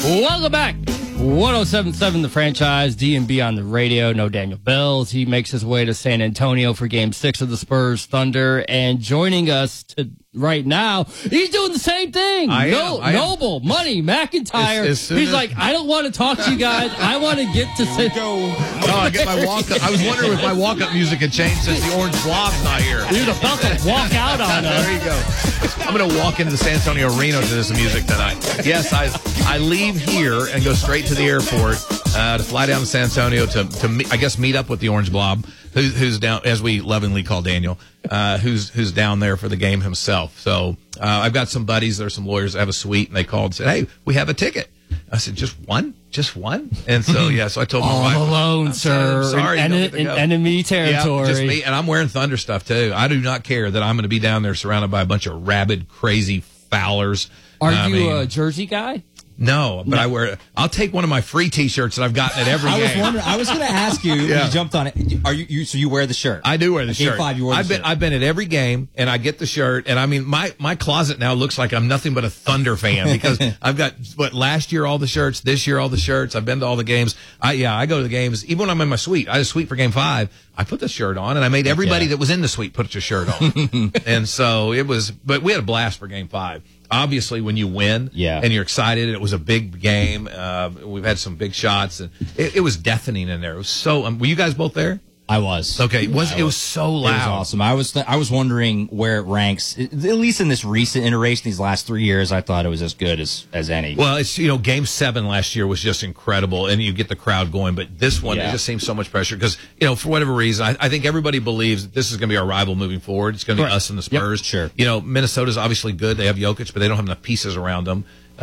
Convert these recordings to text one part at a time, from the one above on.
Welcome back. 107.7 The Franchise, D&B on the radio. No Daniel Bells. He makes his way to San Antonio for Game 6 of the Spurs Thunder. And joining us right now, he's doing the same thing. Noble, Money, McIntyre. He's like, I don't want to talk to you guys. I want to get to San Antonio. I get my walk-up. I was wondering if my walk-up music had changed since the Orange Blob's not here. He's about to walk out on us. There you go. I'm going to walk into the San Antonio Arena to this music tonight. Yes, I leave here and go straight to the airport to fly down to San Antonio to I guess meet up with the Orange Blob, who's down, as we lovingly call Daniel, who's down there for the game himself. So I've got some buddies. There's some lawyers that have a suite, and they called and said, "Hey, we have a ticket." I said, "Just one? Just one?" And so so I told my wife, "All alone, sir. Sorry, in enemy territory." Yeah, just me, and I'm wearing Thunder stuff too. I do not care that I'm going to be down there surrounded by a bunch of rabid, crazy Fowlers. Are you a jersey guy? No, but I'll take one of my free T-shirts that I've gotten at every game. I was going to ask you, when you jumped on it, so you wear the shirt? I do wear the shirt. Game 5, you wear the shirt. I've been at every game, and I get the shirt, and I mean, my closet now looks like I'm nothing but a Thunder fan, because I've got, last year all the shirts, this year all the shirts, I've been to all the games. I go to the games, even when I'm in my suite. I had a suite for Game 5, I put the shirt on, and I made everybody that was in the suite put a shirt on. And so but we had a blast for Game 5. Obviously, when you win and you're excited, it was a big game. We've had some big shots, and it was deafening in there. It was so. Were you guys both there? I was. Okay, it was so loud. It was awesome. I was wondering where it ranks, at least in this recent iteration, these last 3 years. I thought it was as good as any. Well, it's Game 7 last year was just incredible, and you get the crowd going. But this one, it just seems so much pressure because for whatever reason, I think everybody believes that this is going to be our rival moving forward. It's going to be us and the Spurs. Yep, sure. Minnesota's obviously good. They have Jokic, but they don't have enough pieces around them.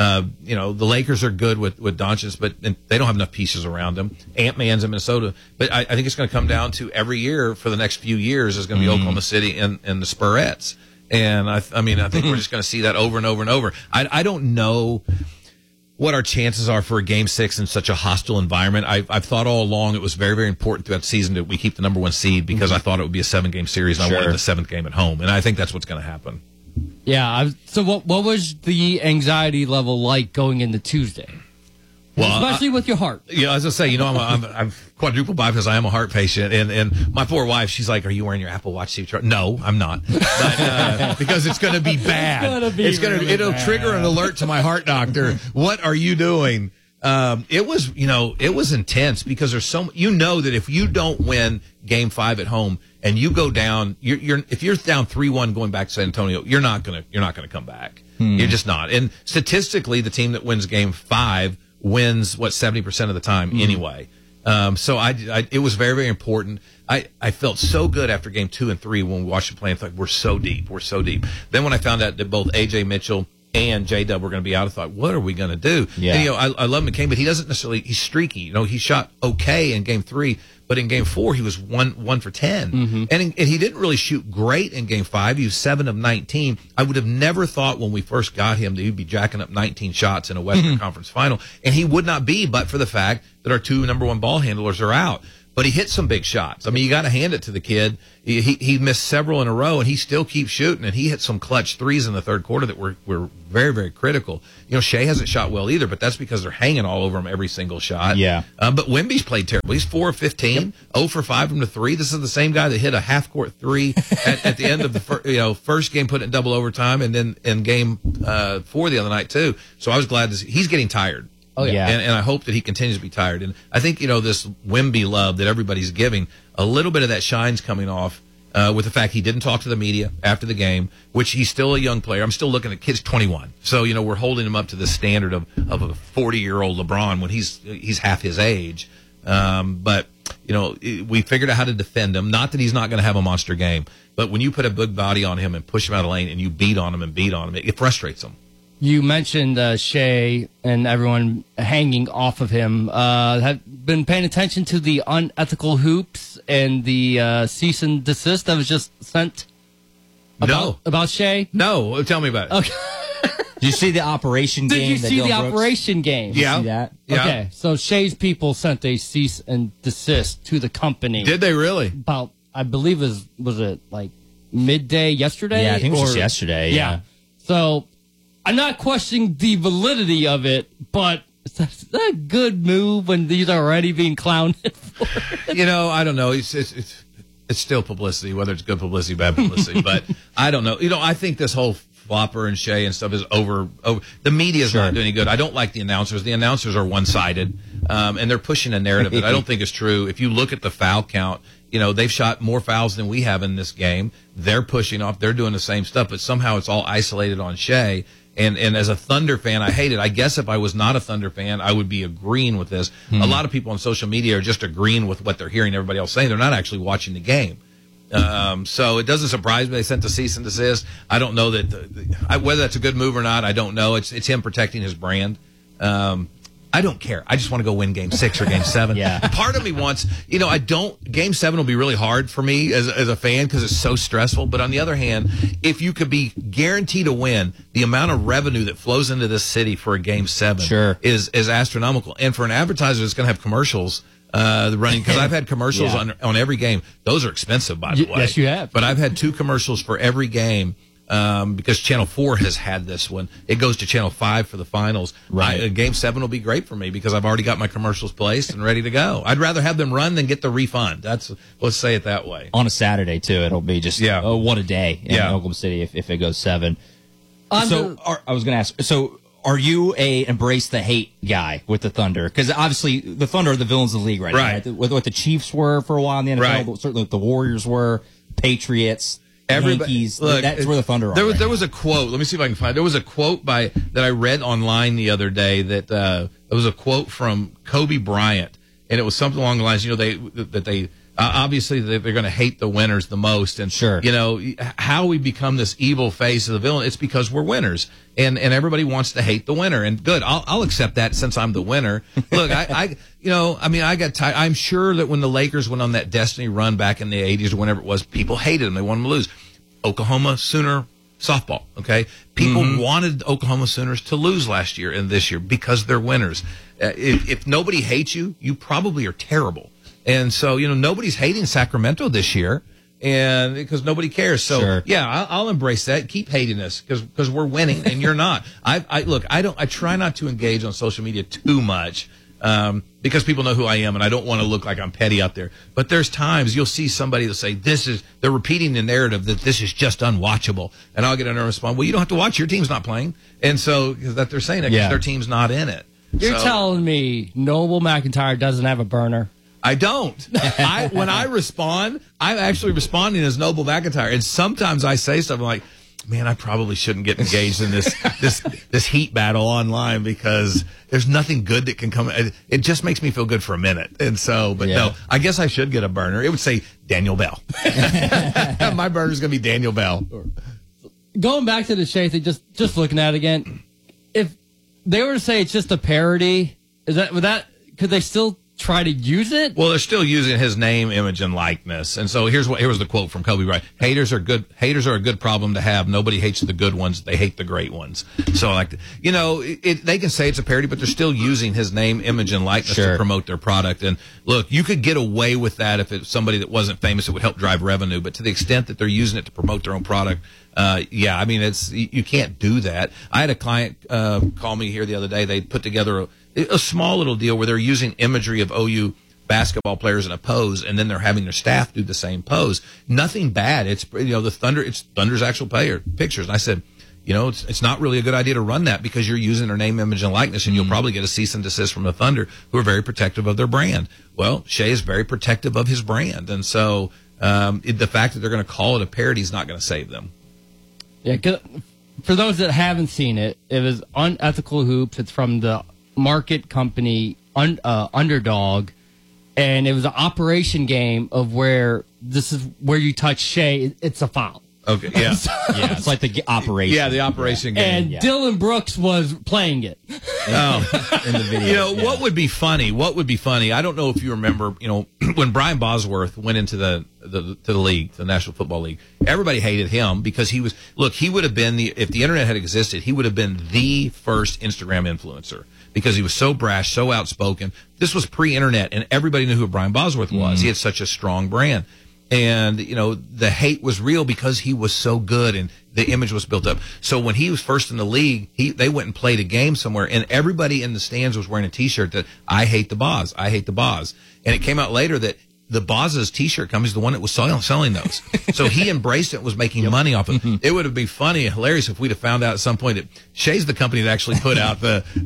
The Lakers are good with Doncic, but they don't have enough pieces around them. Ant-Man's in Minnesota. But I think it's going to come down to every year for the next few years is going to be Oklahoma City and the Spurettes. And I think we're just going to see that over and over and over. I don't know what our chances are for a Game 6 in such a hostile environment. I've thought all along it was very, very important throughout the season that we keep the number 1 seed because I thought it would be a 7-game series and I wanted the 7th game at home. And I think that's what's going to happen. Yeah. So what was the anxiety level like going into Tuesday? Well, especially with your heart. Yeah, as I say, I'm quadruple bi because I am a heart patient, and my poor wife, she's like, "Are you wearing your Apple Watch Steve?" No, I'm not, but, because it's going to be bad. It'll trigger an alert to my heart doctor. What are you doing? It was intense because there's that if you don't win Game 5 at home and you go down, if you're down 3-1 going back to San Antonio, you're not gonna come back. You're just not. And statistically, the team that wins Game 5 wins 70% of the time anyway. So it was very, very important. I felt so good after Game 2 and 3 when we watched them play. I thought we're so deep. Then when I found out that both AJ Mitchell and J-Dub were going to be out, I thought, what are we going to do? Yeah. And, I love McCain, but he doesn't necessarily, he's streaky. He shot okay in Game 3, but in Game 4, he was 1 for 10. And he didn't really shoot great in Game 5. He was 7 of 19. I would have never thought when we first got him that he'd be jacking up 19 shots in a Western Conference final. And he would not be, but for the fact that our 2 number 1 ball handlers are out. But he hit some big shots. I mean, you got to hand it to the kid. He missed several in a row, and he still keeps shooting. And he hit some clutch threes in the third quarter that were very, very critical. Shea hasn't shot well either, but that's because they're hanging all over him every single shot. Yeah. But Wemby's played terrible. He's 4 of 15, 0 for 5 from the 3. This is the same guy that hit a half-court 3 at the end of the first game, put it in double overtime, and then in Game 4 the other night too. So I was glad to see he's getting tired. Oh, yeah. And I hope that he continues to be tired. And I think, this Wemby love that everybody's giving, a little bit of that shine's coming off with the fact he didn't talk to the media after the game, which he's still a young player. I'm still looking at kids 21. So, we're holding him up to the standard of a 40-year-old LeBron when he's half his age. But, we figured out how to defend him. Not that he's not going to have a monster game, but when you put a big body on him and push him out of the lane and you beat on him, it frustrates him. You mentioned Shea and everyone hanging off of him. Have been paying attention to the unethical hoops and the cease and desist that was just sent about Shea? No, tell me about it. Okay. Did you see the operation game? Did you see the operation game? Yeah. See that? Yeah. Okay, so Shea's people sent a cease and desist to the company. Did they really? About, I believe, was it like midday yesterday? Yeah, I think it was just yesterday. Yeah. So I'm not questioning the validity of it, but That's a good move when he's already being clowned for it. I don't know. It's still publicity, whether it's good publicity, bad publicity. But I don't know. I think this whole Flopper and Shea and stuff is over. The media is not doing any good. I don't like the announcers. The announcers are one-sided, and they're pushing a narrative that I don't think is true. If you look at the foul count, they've shot more fouls than we have in this game. They're pushing off. They're doing the same stuff, but somehow it's all isolated on Shea. And as a Thunder fan, I hate it. I guess if I was not a Thunder fan, I would be agreeing with this. A lot of people on social media are just agreeing with what they're hearing everybody else saying. They're not actually watching the game. So it doesn't surprise me they sent the cease and desist. I don't know that whether that's a good move or not. I don't know. It's him protecting his brand. I don't care. I just want to go win Game 6 or Game 7. Yeah. Part of me wants, Game 7 will be really hard for me as a fan because it's so stressful. But on the other hand, if you could be guaranteed to win, the amount of revenue that flows into this city for a Game 7 is astronomical. And for an advertiser that's going to have commercials running, because I've had commercials on every game. Those are expensive, by the way. Yes, you have. But I've had 2 commercials for every game. Because Channel 4 has had this one. It goes to Channel 5 for the finals. Right. Game 7 will be great for me because I've already got my commercials placed and ready to go. I'd rather have them run than get the refund. Let's say it that way. On a Saturday, too. It'll be just, what a day in Oklahoma City if it goes 7. I was going to ask, are you a embrace the hate guy with the Thunder? Because obviously the Thunder are the villains of the league right now. Right? What the Chiefs were for a while in the NFL, certainly what the Warriors were, Patriots, Yankees. Look, that's where the Thunder are. There was a quote. Let me see if I can find it. There was a quote that I read online the other day that it was a quote from Kobe Bryant, and it was something along the lines, they obviously they're going to hate the winners the most, and how we become this evil face of the villain. It's because we're winners, and everybody wants to hate the winner. And good, I'll accept that since I'm the winner. Look, I got tired. I'm sure that when the Lakers went on that destiny run back in the 80s or whenever it was, people hated them. They wanted them to lose. Oklahoma Sooner softball, okay? People wanted Oklahoma Sooners to lose last year and this year because they're winners. If nobody hates you, you probably are terrible. And so, nobody's hating Sacramento this year, and because nobody cares. So, I'll embrace that. Keep hating us because we're winning and you're not. I try not to engage on social media too much because people know who I am, and I don't want to look like I'm petty out there. But there's times you'll see somebody that say they're repeating the narrative that this is just unwatchable, and I'll get a response. Well, you don't have to watch. Your team's not playing, and so that they're saying that because their team's not in it. You're telling me Noble McIntyre doesn't have a burner? I don't. When I respond, I'm actually responding as Noble McIntyre. And sometimes I say stuff like, man, I probably shouldn't get engaged in this heat battle online because there's nothing good that can come. It just makes me feel good for a minute. And so, no, I guess I should get a burner. It would say Daniel Bell. My burner's going to be Daniel Bell. Going back to the Shea thing, just looking at it again, if they were to say it's just a parody, could they still try to use it? Well, they're still using his name, image, and likeness. And so here was the quote from Kobe Bryant: Haters are a good problem to have. Nobody hates the good ones; they hate the great ones. So, they can say it's a parody, but they're still using his name, image, and likeness to promote their product. And look, you could get away with that if it's somebody that wasn't famous. It would help drive revenue. But to the extent that they're using it to promote their own product, you can't do that. I had a client call me here the other day. They put together a small little deal where they're using imagery of OU basketball players in a pose, and then they're having their staff do the same pose. Nothing bad. It's the Thunder. It's Thunder's actual pictures. And I said, it's not really a good idea to run that because you're using their name, image, and likeness, and you'll probably get a cease and desist from the Thunder, who are very protective of their brand. Well, Shea is very protective of his brand, and so the fact that they're going to call it a parody is not going to save them. Yeah, 'cause for those that haven't seen it, it was Unethical Hoops. It's from the market company Underdog, and it was an operation game of where this is where you touch Shea, it's a foul. Okay, yeah. It's like the operation. Yeah, the operation game. And Dylan Brooks was playing it. Oh, in the video. What would be funny? I don't know if you remember, when Brian Bosworth went into the league, the National Football League, everybody hated him because he would have been if the internet had existed, he would have been the first Instagram influencer because he was so brash, so outspoken. This was pre-internet, and everybody knew who Brian Bosworth was. He had such a strong brand. And, the hate was real because he was so good and the image was built up. So when he was first in the league, they went and played a game somewhere, and everybody in the stands was wearing a T-shirt that, I hate the Boz, I hate the Boz. And it came out later that the Boz's T-shirt company is the one that was selling those. So he embraced it and was making money off it. It would have been funny and hilarious if we'd have found out at some point that Shea's the company that actually put out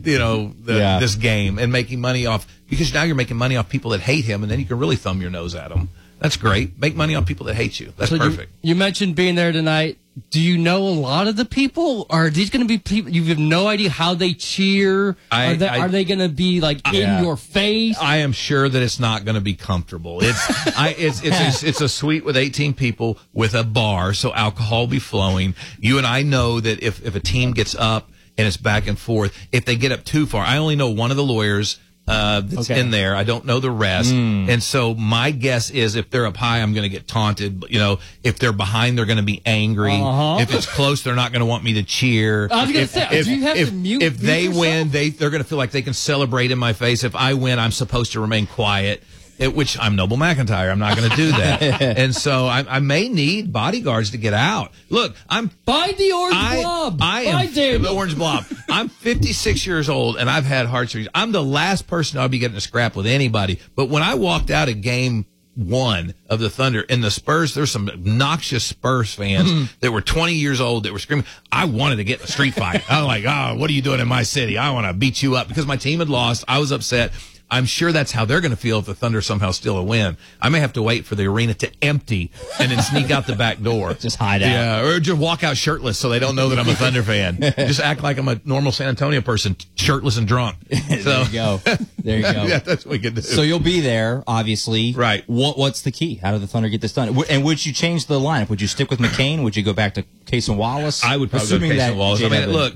this game and making money off, because now you're making money off people that hate him, and then you can really thumb your nose at them. That's great. Make money on people that hate you. That's perfect. You mentioned being there tonight. Do you know a lot of the people? Or are these going to be people you have no idea how they cheer? Are they going to be in your face? I am sure that it's not going to be comfortable. It's a suite with 18 people with a bar, so alcohol will be flowing. You and I know that if a team gets up and it's back and forth, if they get up too far, I only know one of the lawyers that's in there. I don't know the rest. And so my guess is if they're up high, I'm going to get taunted. If they're behind, they're going to be angry. If it's close, they're not going to want me to cheer. I was going to say, do you have to mute If they yourself? win, they're going to feel like they can celebrate in my face. If I win, I'm supposed to remain quiet. Which I'm Noble McIntyre. I'm not going to do that. And so I may need bodyguards to get out. Look, Buy the orange blob. I am the orange blob. I'm 56 years old, and I've had heart surgery. I'm the last person I'll be getting a scrap with anybody. But when I walked out of game 1 of the Thunder and the Spurs, there's some obnoxious Spurs fans that were 20 years old that were screaming. I wanted to get in a street fight. I'm like, what are you doing in my city? I want to beat you up because my team had lost. I was upset. I'm sure that's how they're going to feel if the Thunder somehow steal a win. I may have to wait for the arena to empty and then sneak out the back door. Just hide out. Yeah, or just walk out shirtless so they don't know that I'm a Thunder fan. Just act like I'm a normal San Antonio person, shirtless and drunk. There you go. There you go. Yeah, that's what we could do. So you'll be there, obviously. Right. What's the key? How did the Thunder get this done? And would you change the lineup? Would you stick with McCain? Would you go back to Case and Wallace? I would probably go Case and Wallace. Look,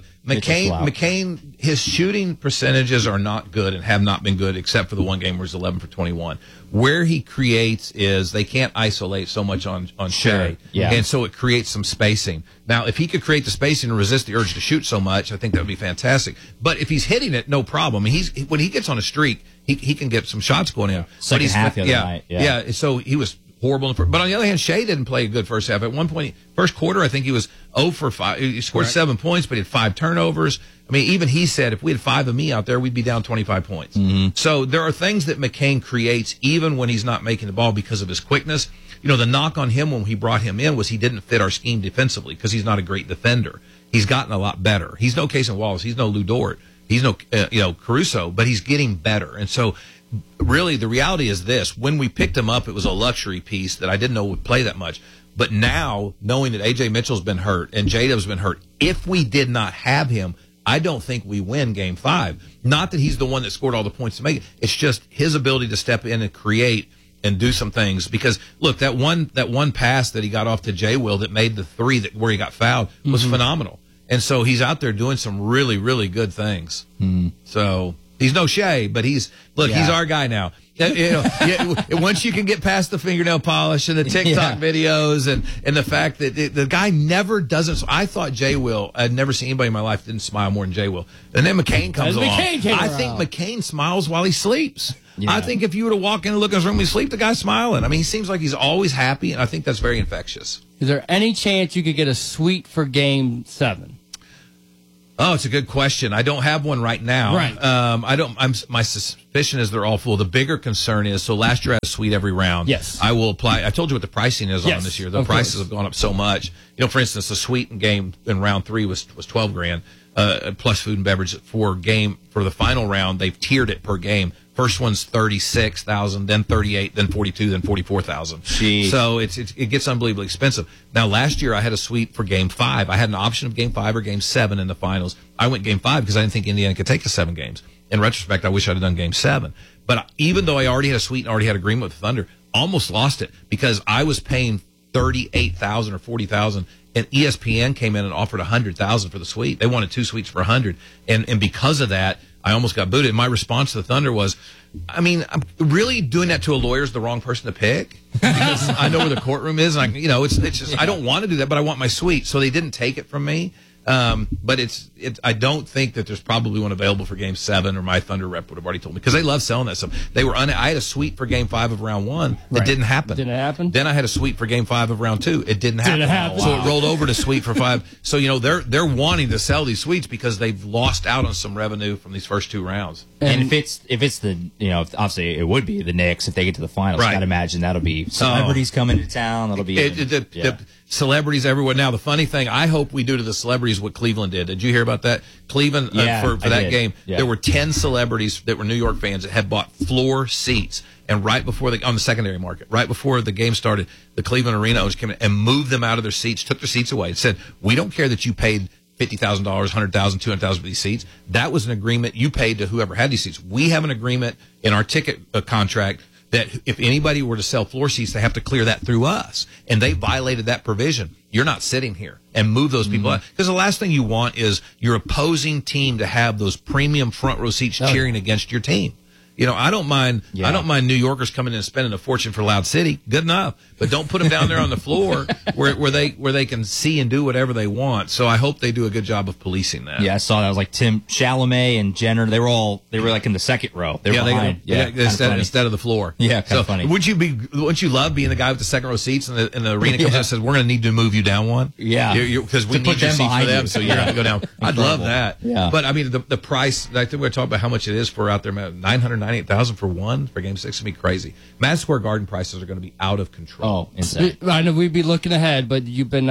McCain, his shooting percentages are not good and have not been good except for the one game where he's 11 for 21. Where he creates is they can't isolate so much on Shea. Yeah. And so it creates some spacing. Now, if he could create the spacing and resist the urge to shoot so much, I think that would be fantastic. But if he's hitting it, no problem. When he gets on a streak, he can get some shots going in. Second half the other night. Yeah. So he was horrible. But on the other hand, Shea didn't play a good first half. At one point, first quarter, I think he was 0 for 5. He scored 7 points, but he had 5 turnovers. I mean, even he said if we had 5 of me out there, we'd be down 25 points. So there are things that McCain creates even when he's not making the ball because of his quickness. The knock on him when we brought him in was he didn't fit our scheme defensively because he's not a great defender. He's gotten a lot better. He's no Case and Wallace. He's no Lou Dort. He's no Caruso, but he's getting better. And so really the reality is this. When we picked him up, it was a luxury piece that I didn't know would play that much. But now, knowing that A.J. Mitchell's been hurt and J-Dub's been hurt, if we did not have him, I don't think we win Game 5. Not that he's the one that scored all the points to make it. It's just his ability to step in and create and do some things. Because, look, that one pass that he got off to J-Will that made the 3 where he got fouled was phenomenal. And so he's out there doing some really, really good things. So he's no Shea, but he's our guy now. Once you can get past the fingernail polish and the TikTok videos and the fact that the guy never doesn't. So I thought J-Will, I'd never seen anybody in my life didn't smile more than J-Will. And then McCain comes along. I think McCain smiles while he sleeps. Yeah. I think if you were to walk in and look in his room and sleep, the guy's smiling. I mean, he seems like he's always happy, and I think that's very infectious. Is there any chance you could get a suite for Game 7? Oh, it's a good question. I don't have one right now. Right. My suspicion is they're all full. The bigger concern is, so last year I had a suite every round. Yes. I will apply. I told you what the pricing is on this year. The prices have gone up so much. For instance, the suite in round 3 was $12,000, plus food and beverage for the final round. They've tiered it per game. First one's $36,000, then $38,000, then $42,000, then $44,000. So it gets unbelievably expensive. Now, last year I had a suite for Game 5. I had an option of Game 5 or Game 7 in the finals. I went Game 5 because I didn't think Indiana could take the 7 games. In retrospect, I wish I'd have done Game 7. But even though I already had a suite and already had agreement with the Thunder, almost lost it because I was paying $38,000 or $40,000. And ESPN came in and offered $100,000 for the suite. They wanted 2 suites for $100,000, and because of that, I almost got booted. And my response to the Thunder was, I mean, I'm really doing that to a lawyer is the wrong person to pick because I know where the courtroom is, and it's just I don't want to do that, but I want my suite. So they didn't take it from me. But I don't think that there's probably one available for Game 7, or my Thunder rep would have already told me, because they love selling that stuff. I had a suite for Game 5 of round 1. It didn't happen. Didn't happen? Then I had a suite for Game 5 of round 2. It didn't happen. So it rolled over to suite for 5. So, they're wanting to sell these suites because they've lost out on some revenue from these first 2 rounds. And if it's the, obviously it would be the Knicks if they get to the finals. Right. I'd imagine that'll be celebrities coming to town. That'll be the celebrities everywhere. Now, the funny thing, I hope we do to the celebrities what Cleveland did. Did you hear about that? Cleveland, for that game, there were 10 celebrities that were New York fans that had bought floor seats. And right before on the secondary market, right before the game started, the Cleveland arena owners came in and moved them out of their seats, took their seats away, and said, "We don't care that you paid $50,000, $100,000, $200,000 for these seats. That was an agreement you paid to whoever had these seats. We have an agreement in our ticket contract that if anybody were to sell floor seats, they have to clear that through us. And they violated that provision. You're not sitting here, and move those people out. Because the last thing you want is your opposing team to have those premium front row seats cheering against your team. I don't mind. I don't mind New Yorkers coming in and spending a fortune for Loud City. Good enough, but don't put them down there on the floor where they can see and do whatever they want. So I hope they do a good job of policing that. Yeah, I saw that. It was like Tim Chalamet and Jenner. They were like in the second row. They were behind. Instead of the floor. Yeah, kind of funny. Wouldn't you love being the guy with the second row seats and the arena comes out and says, "We're going to need to move you down one"? Yeah, because we need your seats for them, so you're going to go down. I'd love that. Yeah, but I mean the price. I think we're talking about how much it is for out there. $998,000 for one for Game 6 is going to be crazy. Madison Square Garden prices are going to be out of control. Oh, insane. I know we'd be looking ahead, but you've been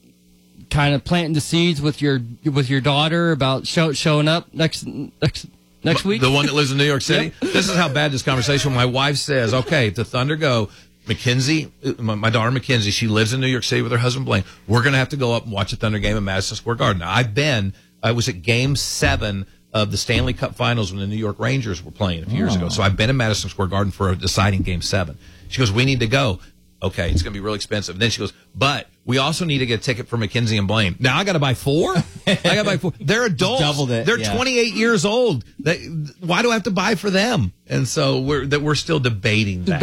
kind of planting the seeds with your daughter about showing up next week. The one that lives in New York City. Yep. This is how bad this conversation. My wife says, "Okay, if the Thunder go, Mackenzie, my daughter Mackenzie, she lives in New York City with her husband Blaine. We're going to have to go up and watch a Thunder game at Madison Square Garden." Now, I was at Game 7 of the Stanley Cup Finals when the New York Rangers were playing a few years ago. So I've been in Madison Square Garden for a deciding Game 7. She goes, "We need to go." Okay, it's going to be really expensive. And then she goes, "But we also need to get a ticket for Mackenzie and Blaine." Now I got to buy 4? I got to buy 4. They're adults. Doubled it. They're 28 years old. Why do I have to buy for them? And so we're still debating that.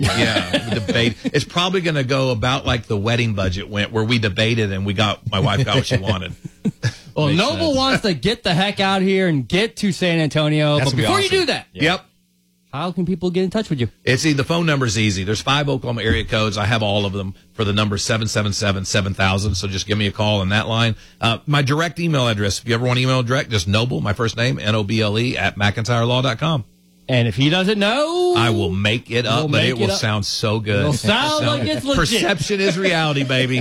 Debate. It's probably going to go about like the wedding budget went, where we debated and my wife got what she wanted. Well, Noble wants to get the heck out here and get to San Antonio. But before you do that, how can people get in touch with you? The phone number is easy. There's 5 Oklahoma area codes. I have all of them for the number 777-7000. So just give me a call on that line. My direct email address, if you ever want to email direct, just Noble, my first name, Noble at McIntyreLaw.com. And if he doesn't know, I will make it up, but it will sound so good. It'll sound like it's legit. Perception is reality, baby.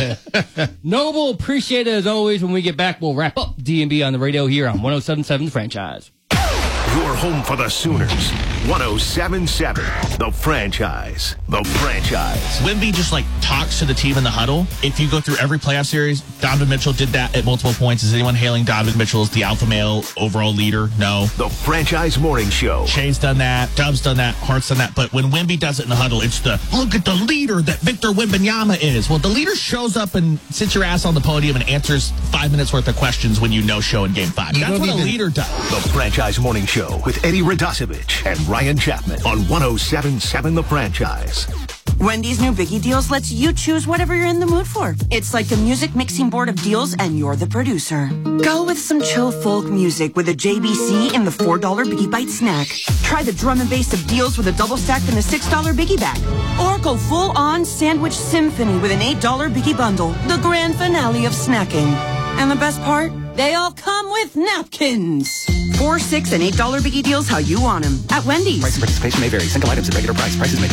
Noble, appreciate it as always. When we get back, we'll wrap up D&B on the radio here on 107.7 The Franchise. Your home for the Sooners. 107.7 The Franchise. The Franchise. Wemby just talks to the team in the huddle. If you go through every playoff series, Donovan Mitchell did that at multiple points. Is anyone hailing Donovan Mitchell as the alpha male overall leader? No. The Franchise Morning Show. Shane's done that. Dub's done that. Hart's done that. But when Wemby does it in the huddle, it's look at the leader that Victor Wembanyama is. Well, the leader shows up and sits your ass on the podium and answers 5 minutes worth of questions when you show in Game 5. That's what a leader does. The Franchise Morning Show with Eddie Radosevich and Ryan Chapman on 107.7 The Franchise. Wendy's new Biggie Deals lets you choose whatever you're in the mood for. It's like a music mixing board of deals, and you're the producer. Go with some chill folk music with a JBC in the $4 Biggie Bite snack. Try the drum and bass of deals with a double stack in the $6 Biggie bag. Or go full-on sandwich symphony with an $8 Biggie bundle. The grand finale of snacking. And the best part? They all come with napkins. $4, $6, and $8 Biggie Deals how you want them at Wendy's. Price and participation may vary. Single items at regular price. Prices may